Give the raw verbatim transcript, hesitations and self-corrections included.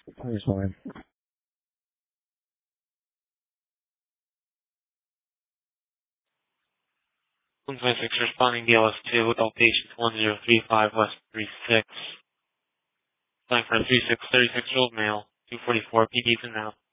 Here's mine. one five six responding D L S two, adult patient one zero three five West three six. Flying for a three six, thirty-six year old male, two forty-four P D for now.